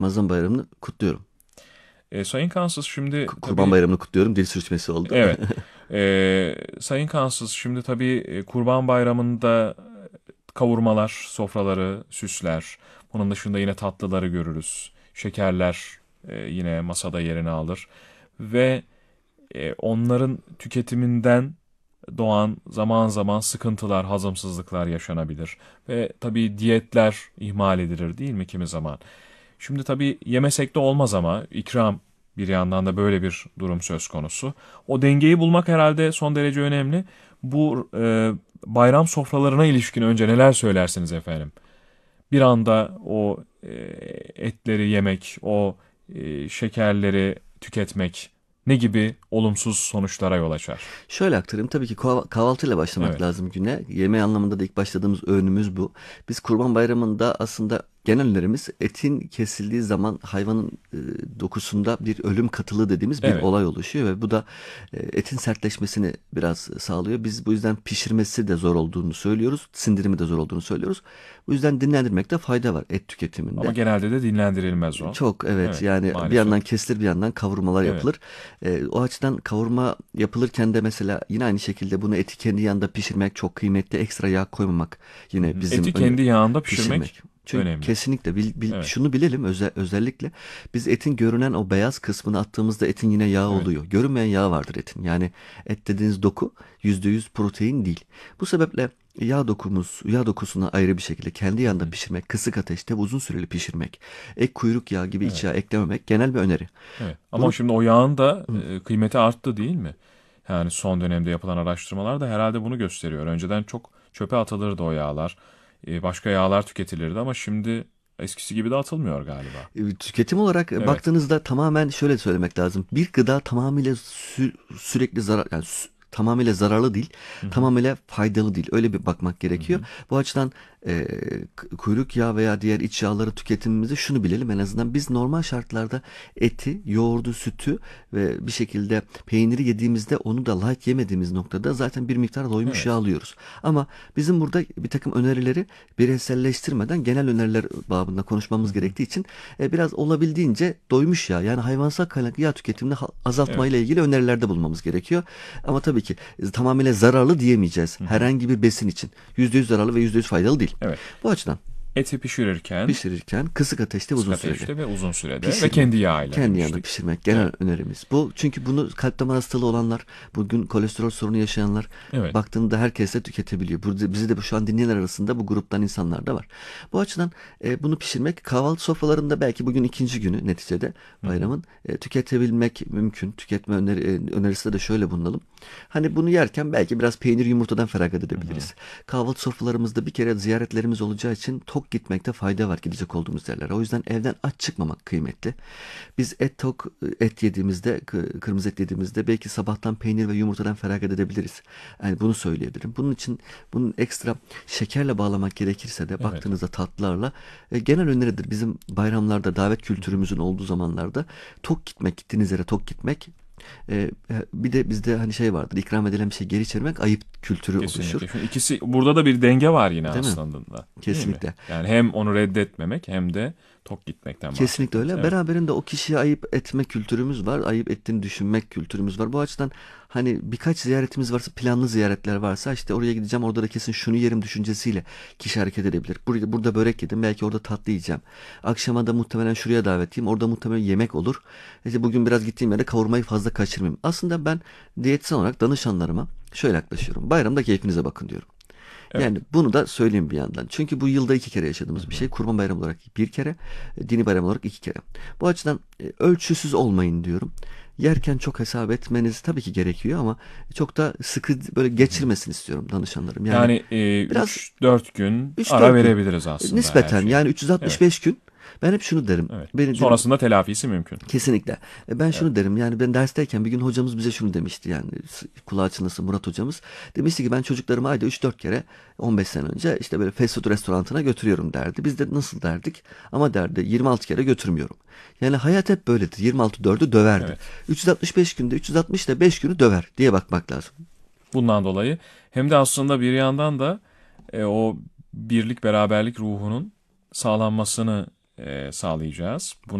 Ramazan bayramını kutluyorum. Sayın Kansız şimdi Kurban tabii bayramını kutluyorum. Dil sürçmesi oldu. evet. Sayın Kansız şimdi tabii Kurban Bayramı'nda kavurmalar, sofraları süsler. Bunun dışında yine tatlıları görürüz. Şekerler yine masada yerini alır. Ve onların tüketiminden doğan zaman zaman sıkıntılar, hazımsızlıklar yaşanabilir. Ve tabii diyetler ihmal edilir değil mi kimi zaman? Şimdi tabii yemesek de olmaz ama ikram bir yandan da böyle bir durum söz konusu. O dengeyi bulmak herhalde son derece önemli. Bu bayram sofralarına ilişkin önce neler söylersiniz efendim? Bir anda o etleri yemek, o şekerleri tüketmek ne gibi olumsuz sonuçlara yol açar? Şöyle aktarayım. Tabii ki kahvaltıyla başlamak Evet, lazım güne. Yeme anlamında da ilk başladığımız öğünümüz bu. Biz Kurban Bayramı'nda aslında genel önerimiz etin kesildiği zaman hayvanın dokusunda bir ölüm katılı dediğimiz bir evet, olay oluşuyor ve bu da etin sertleşmesini biraz sağlıyor. Biz bu yüzden pişirmesi de zor olduğunu söylüyoruz. Sindirimi de zor olduğunu söylüyoruz. Bu yüzden dinlendirmekte fayda var et ama tüketiminde. genelde de dinlendirilmez o. Çok evet Evet, yani bir maalesef. yandan kesilir bir yandan kavurmalar Evet. yapılır. O açıdan kavurma yapılırken de mesela yine aynı şekilde bunu eti kendi yanında pişirmek çok kıymetli. Ekstra yağ koymamak Hı yine hı. bizim Eti kendi yağında pişirmek. pişirmek Çünkü önemli. kesinlikle Evet, şunu bilelim özellikle biz etin görünen o beyaz kısmını attığımızda etin yine yağı evet, oluyor. Görünmeyen yağ vardır etin. Yani et dediğiniz doku %100 protein değil. Bu sebeple yağ dokusunu ayrı bir şekilde kendi hı yağında hı. pişirmek, kısık ateşte uzun süreli pişirmek, ek kuyruk yağı gibi iç Evet, yağ eklememek genel bir öneri. evet. Ama Bunu şimdi o yağın da Hı, kıymeti arttı değil mi? Yani son dönemde yapılan araştırmalar da herhalde bunu gösteriyor. Önceden çok çöpe atılırdı o yağlar. Başka yağlar tüketilirdi ama şimdi eskisi gibi de atılmıyor galiba. tüketim olarak Evet, baktığınızda tamamen şöyle söylemek lazım. Bir gıda tamamıyla sürekli zarar yani tamamıyla zararlı değil, hı hı, tamamıyla faydalı değil. Öyle bir bakmak hı gerekiyor. hı. Bu açıdan e, kuyruk yağı veya diğer iç yağları tüketimimizi şunu bilelim en azından biz normal şartlarda eti, yoğurdu, sütü ve bir şekilde peyniri yediğimizde onu da light yemediğimiz noktada zaten bir miktar doymuş yağ Evet, alıyoruz. Ama bizim burada bir takım önerileri bireyselleştirmeden genel öneriler babında hı konuşmamız hı. gerektiği için biraz olabildiğince doymuş yağ yani hayvansal kaynaklı yağ tüketimini azaltma ile Evet, ilgili önerilerde bulunmamız gerekiyor. Ama tabii ki tamamıyla zararlı diyemeyeceğiz hı hı. herhangi bir besin için. %100 zararlı ve %100 faydalı değil. Evet. Bu açıdan Eti pişirirken pişirirken kısık ateşte kısık uzun süreli ateşte ve uzun sürede ve kendi pişirmek, yağıyla kendi yanında demiştik. pişirmek genel Evet, önerimiz. Bu çünkü bunu kalp damar hastalığı olanlar, bugün kolesterol sorunu yaşayanlar evet. baktığında herkes de tüketebiliyor. Burada bizi de şu an dinleyenler arasında bu gruptan insanlar da var. Bu açıdan bunu pişirmek kahvaltı sofralarında belki bugün ikinci günü neticede Hı hı, bayramın tüketebilmek mümkün. Tüketme önerisinde de şöyle bulunalım. Hani bunu yerken belki biraz peynir yumurtadan feragat hı hı. edebiliriz. Kahvaltı sofralarımızda bir kere ziyaretlerimiz olacağı için tok gitmekte fayda var gidecek olduğumuz yerlere. O yüzden evden aç çıkmamak kıymetli. Biz et yediğimizde, kırmızı et yediğimizde belki sabahtan peynir ve yumurtadan feragat edebiliriz. Yani bunu söyleyebilirim. Bunun için bunun ekstra şekerle bağlamak gerekirse de Evet. baktığınızda tatlılarla genel öneridir. Bizim bayramlarda davet Hı hı. kültürümüzün olduğu zamanlarda tok gitmek, gittiğiniz yere tok gitmek bir de bizde hani şey vardır ikram edilen bir şey geri çevirmek ayıp kültürü oluşur. Kesinlikle. Şimdi ikisi burada da bir denge var yine Değil mi? aslında. Değil mi? Kesinlikle. Yani hem onu reddetmemek hem de tok gitmekten Kesinlikle bahsettiniz. öyle. Evet. Beraberinde o kişiye ayıp etme kültürümüz var. Ayıp ettiğini düşünmek kültürümüz var. Bu açıdan hani birkaç ziyaretimiz varsa, planlı ziyaretler varsa işte oraya gideceğim, orada da kesin şunu yerim düşüncesiyle kişi hareket edebilir. Burada börek yedim, belki orada tatlı yiyeceğim. Akşama da muhtemelen şuraya davetliyim. Orada muhtemelen yemek olur. İşte bugün biraz gittiğim yerde kavurmayı fazla kaçırmayayım. Aslında ben diyetisyen olarak danışanlarıma şöyle yaklaşıyorum. Bayramda keyfinize bakın diyorum. Evet. Yani bunu da söyleyeyim bir yandan. Çünkü bu yılda iki kere Hı yaşadığımız bir hı. şey. Kurban bayramı olarak bir kere, dini bayram olarak iki kere. Bu açıdan ölçüsüz olmayın diyorum. Yerken çok hesap etmeniz tabii ki gerekiyor ama çok da sıkı böyle Hı hı. geçirmesin istiyorum danışanlarım. Yani Yani biraz 3-4 gün üç ara dört gün verebiliriz aslında her nispeten şeye. yani Evet. 365 gün ben hep şunu derim. Evet. Beni derim Sonrasında telafisi mümkün. kesinlikle. Ben Evet. şunu derim yani ben dersteyken bir gün hocamız bize şunu demişti yani kulağı çınlasın Murat hocamız. Demişti ki ben çocuklarımı ayda 3-4 kere 15 sene önce işte böyle fast food restoranına götürüyorum derdi. Biz de nasıl derdik? Ama derdi 26 kere götürmüyorum. Yani hayat hep böyledir. 26'ı 4'ü döverdi. Evet. 365 günde 360 ile 5 günü döver diye bakmak lazım. Bundan dolayı hem de aslında bir yandan da o birlik beraberlik ruhunun sağlanmasını sağlayacağız.